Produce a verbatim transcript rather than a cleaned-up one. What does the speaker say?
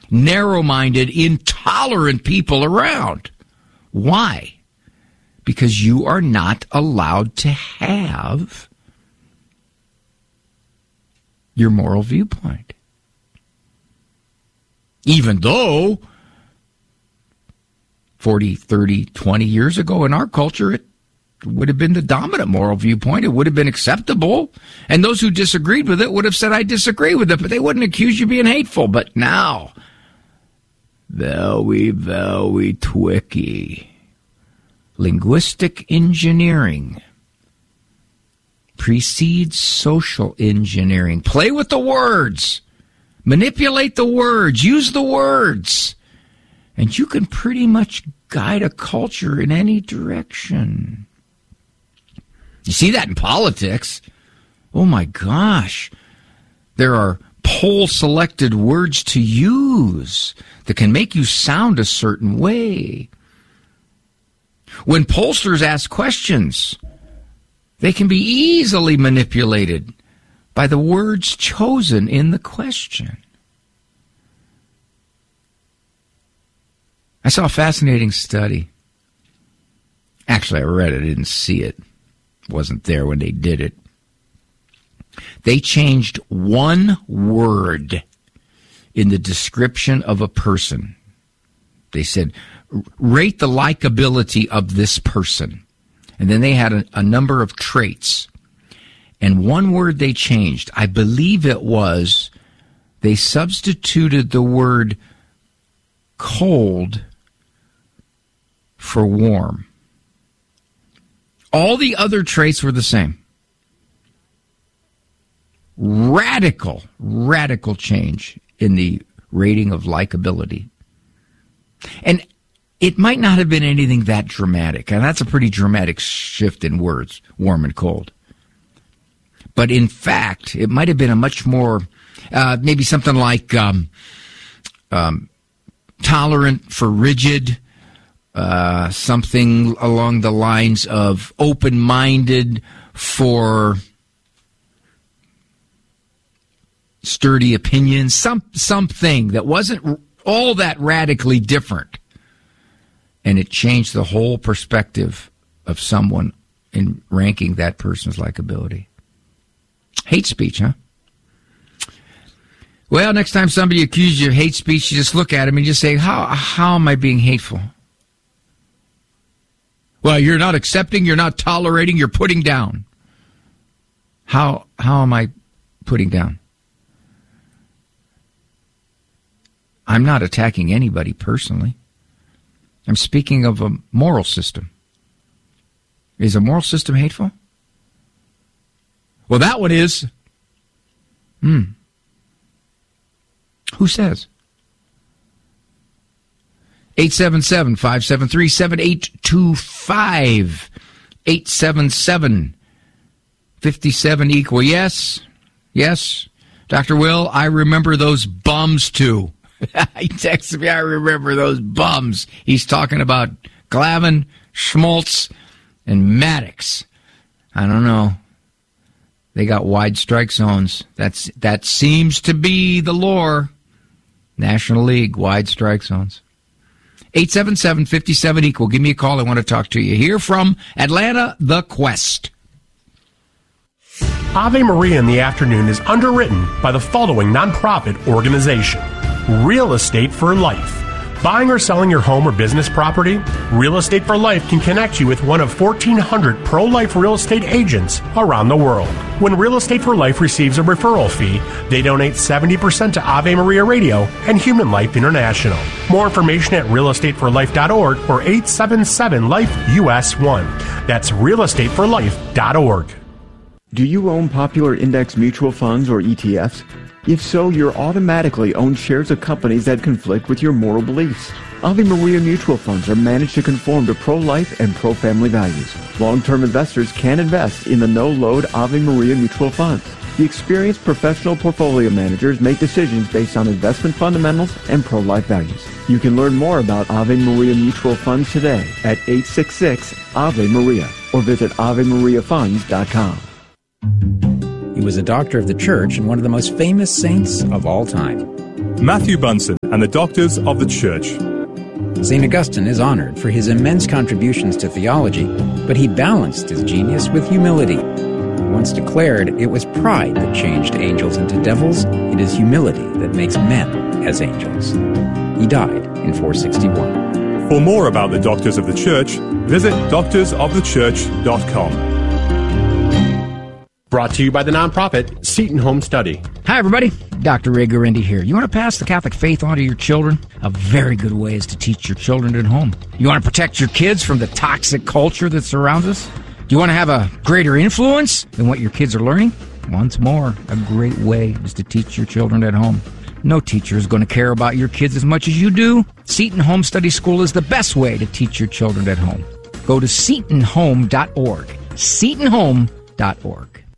narrow-minded, intolerant people around. Why? Because you are not allowed to have your moral viewpoint. Even though forty, thirty, twenty years ago in our culture, it would have been the dominant moral viewpoint. It would have been acceptable. And those who disagreed with it would have said, I disagree with it, but they wouldn't accuse you of being hateful. But now, very, very tricky. Linguistic engineering precedes social engineering. Play with the words. Manipulate the words. Use the words. And you can pretty much guide a culture in any direction. You see that in politics. Oh, my gosh. There are poll-selected words to use that can make you sound a certain way. When pollsters ask questions, they can be easily manipulated by the words chosen in the question. I saw a fascinating study. Actually, I read it. I didn't see it. It wasn't there when they did it. They changed one word in the description of a person. They said, rate the likability of this person. And then they had a, a number of traits. And one word they changed, I believe it was, they substituted the word cold for warm. All the other traits were the same. Radical, radical change in the rating of likability. And it might not have been anything that dramatic, and that's a pretty dramatic shift in words, warm and cold. But in fact, it might have been a much more, uh, maybe something like um, um, tolerant for rigid, uh, something along the lines of open-minded for sturdy opinions, some something that wasn't all that radically different. And it changed the whole perspective of someone in ranking that person's likability. Hate speech, huh? Well, next time somebody accuses you of hate speech, you just look at them and just say, how, how am I being hateful? Well, you're not accepting, you're not tolerating, you're putting down. How, how am I putting down? I'm not attacking anybody personally. I'm speaking of a moral system. Is a moral system hateful? Well, that one is. Hmm. Who says? eight seven seven, five seven three, seven eight two five. eight seven seven, five seven equal. Yes. Yes. Doctor Will, I remember those bums too. He texted me, I remember those bums. He's talking about Glavin, Schmaltz, and Maddox. I don't know. They got wide strike zones. That's That seems to be the lore. National League, wide strike zones. eight seven seven, five seven equal. Give me a call. I want to talk to you. Here from Atlanta, The Quest. Ave Maria in the Afternoon is underwritten by the following nonprofit organization. Real Estate for Life. Buying or selling your home or business property? Real Estate for Life can connect you with one of fourteen hundred pro-life real estate agents around the world. When Real Estate for Life receives a referral fee, they donate seventy percent to Ave Maria Radio and Human Life International. More information at real estate for life dot org or eight seven seven, life U S one. That's real estate for life dot org. Do you own popular index mutual funds or E T Fs? If so, you're automatically own shares of companies that conflict with your moral beliefs. Ave Maria mutual funds are managed to conform to pro-life and pro-family values. Long-term investors can invest in the no-load Ave Maria mutual funds. The experienced professional portfolio managers make decisions based on investment fundamentals and pro-life values. You can learn more about Ave Maria mutual funds today at eight six six, A V E Maria or visit ave maria funds dot com. He was a doctor of the church and one of the most famous saints of all time. Matthew Bunson and the Doctors of the Church. Saint Augustine is honored for his immense contributions to theology, but he balanced his genius with humility. Once declared, it was pride that changed angels into devils. It is humility that makes men as angels. He died in four sixty-one. For more about the Doctors of the Church, visit doctors of the church dot com. Brought to you by the nonprofit Seton Home Study. Hi, everybody. Doctor Ray Guarendi here. You want to pass the Catholic faith on to your children? A very good way is to teach your children at home. You want to protect your kids from the toxic culture that surrounds us? Do you want to have a greater influence than what your kids are learning? Once more, a great way is to teach your children at home. No teacher is going to care about your kids as much as you do. Seton Home Study School is the best way to teach your children at home. Go to seton home dot org. seton home dot org.